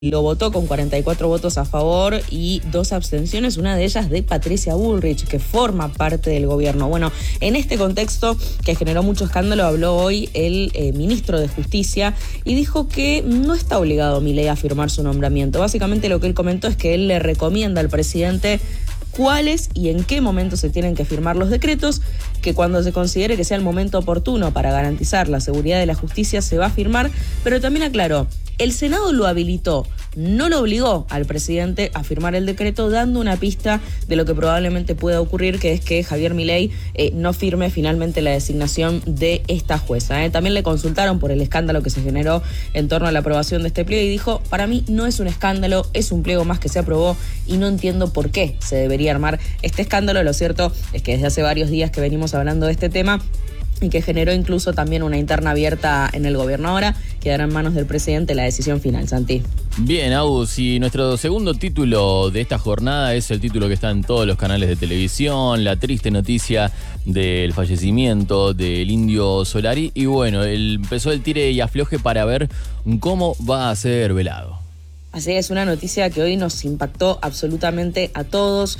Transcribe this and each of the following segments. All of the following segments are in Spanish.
lo votó con 44 votos a favor y 2 abstenciones, una de ellas de Patricia Bullrich, que forma parte del gobierno. Bueno, en este contexto que generó mucho escándalo, habló hoy el ministro de Justicia y dijo que no está obligado Milei a firmar su nombramiento. Básicamente lo que él comentó es que él le recomienda al presidente cuáles y en qué momento se tienen que firmar los decretos, que cuando se considere que sea el momento oportuno para garantizar la seguridad de la justicia se va a firmar, pero también aclaró, el Senado lo habilitó, no lo obligó al presidente a firmar el decreto, dando una pista de lo que probablemente pueda ocurrir, que es que Javier Milei no firme finalmente la designación de esta jueza. También le consultaron por el escándalo que se generó en torno a la aprobación de este pliego y dijo, para mí no es un escándalo, es un pliego más que se aprobó y no entiendo por qué se debería armar este escándalo. Lo cierto es que desde hace varios días que venimos hablando de este tema y que generó incluso también una interna abierta en el gobierno. Ahora quedará en manos del presidente la decisión final, Santi. Bien, Agus, y nuestro segundo título de esta jornada es el título que está en todos los canales de televisión, la triste noticia del fallecimiento del Indio Solari. Y bueno, empezó el tire y afloje para ver cómo va a ser velado. Así es, una noticia que hoy nos impactó absolutamente a todos.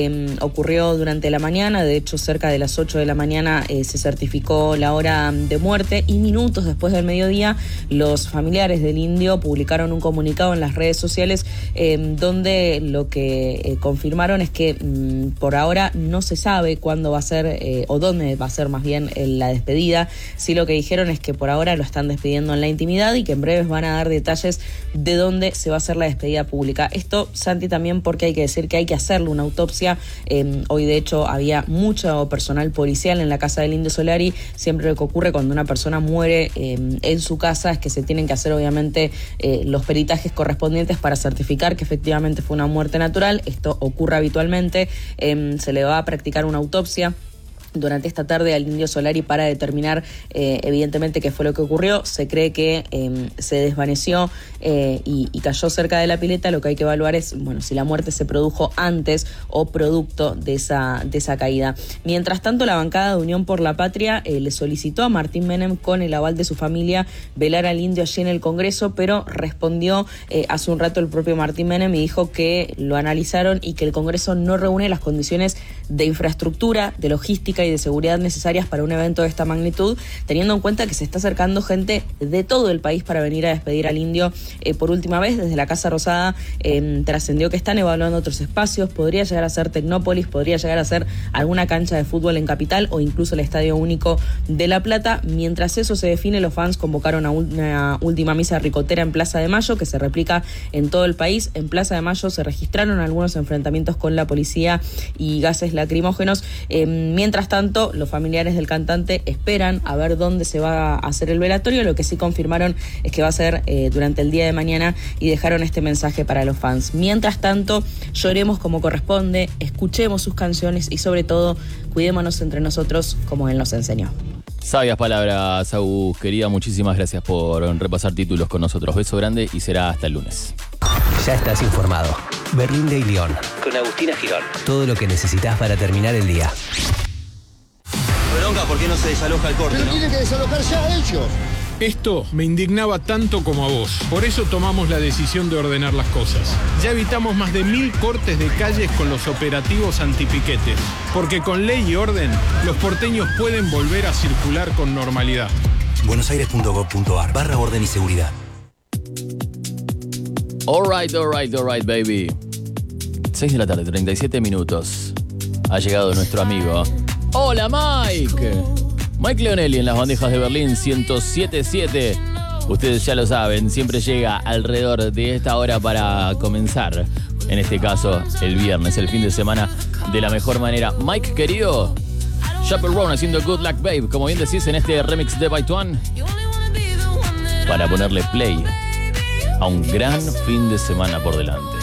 Ocurrió durante la mañana, de hecho cerca de las 8 de la mañana se certificó la hora de muerte y minutos después del mediodía los familiares del Indio publicaron un comunicado en las redes sociales donde lo que confirmaron es que por ahora no se sabe cuándo va a ser o dónde va a ser más bien la despedida. Sí, lo que dijeron es que por ahora lo están despidiendo en la intimidad y que en breves van a dar detalles de dónde se va a hacer la despedida pública. Esto, Santi, también porque hay que decir que hay que hacerle una autopsia. Hoy, de hecho, había mucho personal policial en la casa del Indio Solari. Siempre lo que ocurre cuando una persona muere en su casa es que se tienen que hacer, obviamente, los peritajes correspondientes para certificar que efectivamente fue una muerte natural. Esto ocurre habitualmente. Se le va a practicar una autopsia durante esta tarde al Indio Solari para determinar evidentemente qué fue lo que ocurrió. Se cree que se desvaneció y cayó cerca de la pileta. Lo que hay que evaluar es, bueno, si la muerte se produjo antes o producto de esa caída. Mientras tanto, la bancada de Unión por la Patria le solicitó a Martín Menem, con el aval de su familia, velar al Indio allí en el Congreso, pero respondió hace un rato el propio Martín Menem y dijo que lo analizaron y que el Congreso no reúne las condiciones de infraestructura, de logística y de seguridad necesarias para un evento de esta magnitud, teniendo en cuenta que se está acercando gente de todo el país para venir a despedir al Indio por última vez. Desde la Casa Rosada trascendió que están evaluando otros espacios. Podría llegar a ser Tecnópolis, podría llegar a ser alguna cancha de fútbol en Capital o incluso el Estadio Único de La Plata. Mientras eso se define, los fans convocaron a una última misa ricotera en Plaza de Mayo, que se replica en todo el país. En Plaza de Mayo se registraron algunos enfrentamientos con la policía y gases lacrimógenos. Mientras tanto, los familiares del cantante esperan a ver dónde se va a hacer el velatorio. Lo que sí confirmaron es que va a ser durante el día de mañana y dejaron este mensaje para los fans. Mientras tanto, lloremos como corresponde, escuchemos sus canciones y sobre todo, cuidémonos entre nosotros como él nos enseñó. Sabias palabras, Agus, querida, muchísimas gracias por repasar títulos con nosotros. Beso grande y será hasta el lunes. Ya estás informado. Berlín de León, con Agustina Girón. Todo lo que necesitas para terminar el día. Bronca, ¿por qué no se desaloja el corte? Pero tienen que desalojar ya ellos. Esto me indignaba tanto como a vos. Por eso tomamos la decisión de ordenar las cosas. Ya evitamos más de 1000 cortes de calles con los operativos antipiquetes. Porque con ley y orden, los porteños pueden volver a circular con normalidad. buenosaires.gov.ar/orden y seguridad. All right, baby. 6 de la tarde, 37 minutos. Ha llegado nuestro amigo. ¡Hola, Mike! Mike Leonelli en las bandejas de Berlín 107.7. Ustedes ya lo saben, siempre llega alrededor de esta hora para comenzar, en este caso, el viernes, el fin de semana, de la mejor manera. Mike, querido, Chaperone haciendo Good Luck Babe, como bien decís, en este remix de Baituan, para ponerle play a un gran fin de semana por delante.